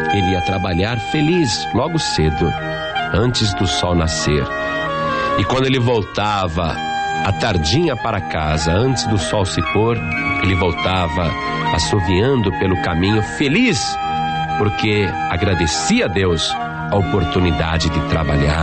ele ia trabalhar feliz logo cedo, antes do sol nascer. E quando ele voltava à tardinha para casa, antes do sol se pôr, ele voltava assoviando pelo caminho, feliz, porque agradecia a Deus a oportunidade de trabalhar.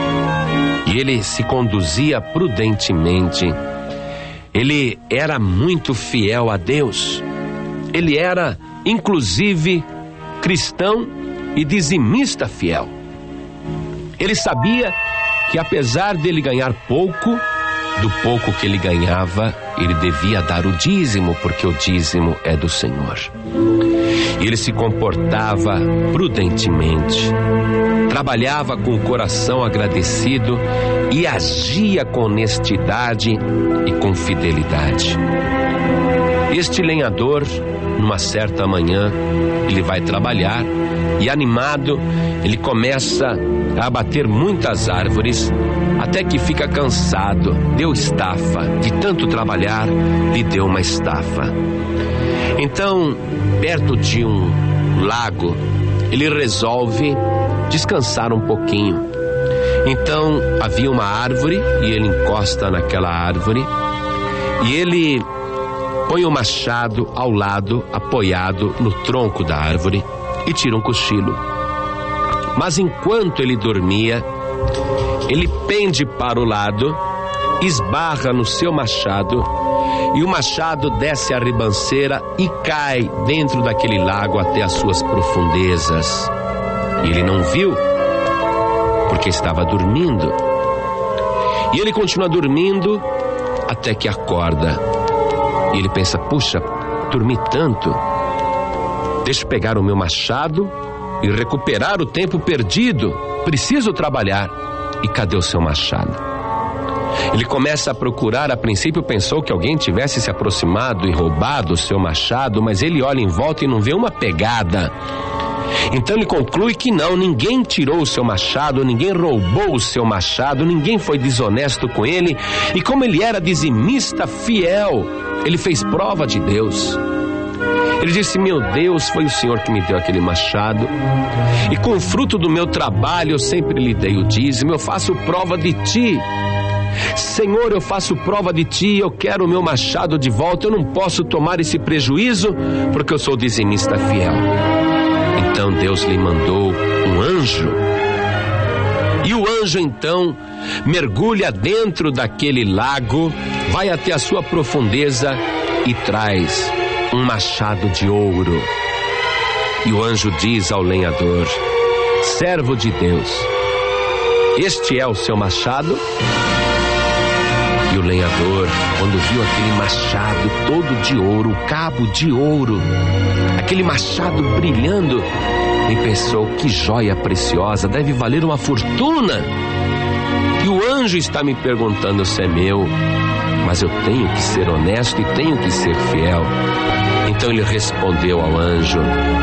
E ele se conduzia prudentemente. Ele era muito fiel a Deus. Ele era, inclusive, cristão e dizimista fiel. Ele sabia que, apesar dele ganhar pouco, do pouco que ele ganhava, ele devia dar o dízimo, porque o dízimo é do Senhor. Ele se comportava prudentemente, trabalhava com o coração agradecido e agia com honestidade e com fidelidade. Este lenhador, numa certa manhã, ele vai trabalhar e, animado, ele começa a abater muitas árvores, até que fica cansado, deu estafa, de tanto trabalhar, lhe deu uma estafa. Então, perto de um lago, ele resolve descansar um pouquinho. Então, havia uma árvore e ele encosta naquela árvore e ele põe o machado ao lado, apoiado no tronco da árvore, e tira um cochilo. Mas enquanto ele dormia, ele pende para o lado, esbarra no seu machado, e o machado desce a ribanceira e cai dentro daquele lago até as suas profundezas. E ele não viu, porque estava dormindo. E ele continua dormindo até que acorda. E ele pensa, puxa, dormi tanto, deixa eu pegar o meu machado e recuperar o tempo perdido, preciso trabalhar. E cadê o seu machado? Ele começa a procurar. A princípio pensou que alguém tivesse se aproximado e roubado o seu machado, mas ele olha em volta e não vê uma pegada. Então ele conclui que não, ninguém tirou o seu machado, ninguém roubou o seu machado, ninguém foi desonesto com ele. E como ele era dizimista fiel, ele fez prova de Deus. Ele disse, meu Deus, foi o Senhor que me deu aquele machado, e com o fruto do meu trabalho eu sempre lhe dei o dízimo. Eu faço prova de ti, Senhor, eu faço prova de ti, eu quero o meu machado de volta. Eu não posso tomar esse prejuízo, porque eu sou dizimista fiel. Então Deus lhe mandou um anjo, e o anjo então mergulha dentro daquele lago, vai até a sua profundeza e traz um machado de ouro. E o anjo diz ao lenhador, servo de Deus, este é o seu machado? E o lenhador, quando viu aquele machado todo de ouro, o cabo de ouro, aquele machado brilhando, e pensou, que joia preciosa, deve valer uma fortuna. E o anjo está me perguntando se é meu, mas eu tenho que ser honesto e tenho que ser fiel. Então ele respondeu ao anjo,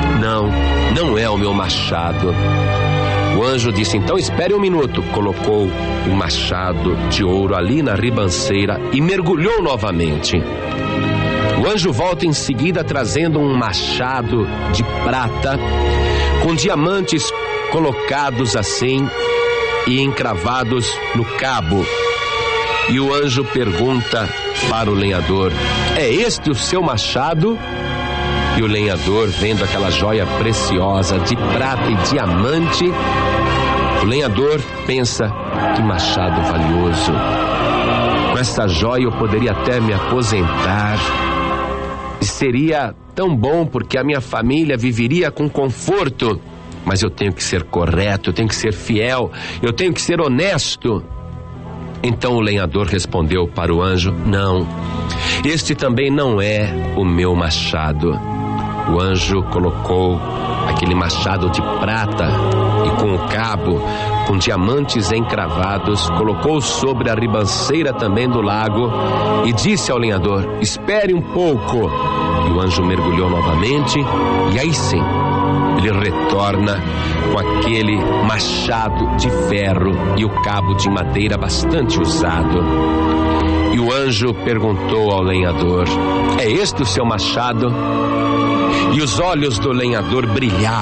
não é o meu machado. O anjo disse, então espere um minuto. Colocou um machado de ouro ali na ribanceira e mergulhou novamente. O anjo volta em seguida trazendo um machado de prata com diamantes colocados assim e encravados no cabo. E o anjo pergunta para o lenhador, é este o seu machado? E o lenhador, vendo aquela joia preciosa de prata e diamante, o lenhador pensa, que machado valioso. Com essa joia eu poderia até me aposentar. E seria tão bom, porque a minha família viveria com conforto. Mas eu tenho que ser correto, eu tenho que ser fiel, eu tenho que ser honesto. Então o lenhador respondeu para o anjo, não, este também não é o meu machado. O anjo colocou aquele machado de prata e com o cabo, com diamantes encravados, colocou sobre a ribanceira também do lago e disse ao lenhador, espere um pouco. E o anjo mergulhou novamente e aí sim, ele retorna com aquele machado de ferro e o cabo de madeira bastante usado. E o anjo perguntou ao lenhador, é este o seu machado? E os olhos do lenhador brilharam.